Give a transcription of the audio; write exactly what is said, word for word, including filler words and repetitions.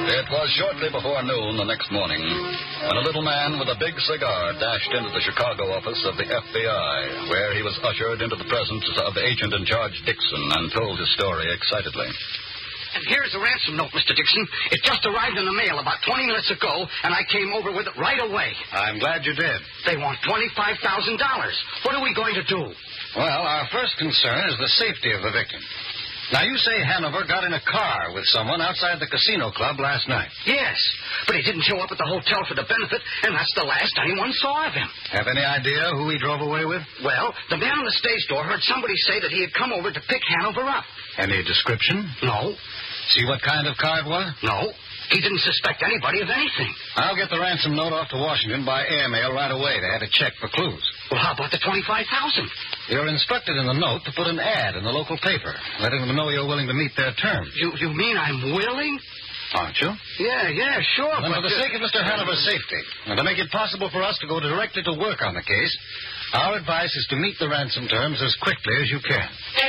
It was shortly before noon the next morning when a little man with a big cigar dashed into the Chicago office of the F B I, where he was ushered into the presence of Agent in Charge Dixon and told his story excitedly. And here's the ransom note, Mister Dixon. It just arrived in the mail about twenty minutes ago, and I came over with it right away. I'm glad you did. They want twenty-five thousand dollars. What are we going to do? Well, our first concern is the safety of the victim. Now, you say Hanover got in a car with someone outside the casino club last night. Yes, but he didn't show up at the hotel for the benefit, and that's the last anyone saw of him. Have any idea who he drove away with? Well, the man on the stage door heard somebody say that he had come over to pick Hanover up. Any description? No. See what kind of car it was? No. He didn't suspect anybody of anything. I'll get the ransom note off to Washington by airmail right away to add a check for clues. Well, how about the twenty-five thousand dollars? You're instructed in the note to put an ad in the local paper, letting them know you're willing to meet their terms. You you mean I'm willing? Aren't you? Yeah, yeah, sure. And but for the uh, sake of Mister Hanover's safety, and to make it possible for us to go directly to work on the case, our advice is to meet the ransom terms as quickly as you can.